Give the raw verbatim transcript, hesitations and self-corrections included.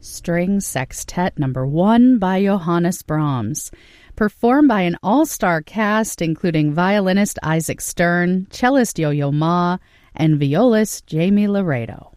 String Sextet Number one by Johannes Brahms, performed by an all-star cast including violinist Isaac Stern, cellist Yo-Yo Ma, and violist Jamie Laredo.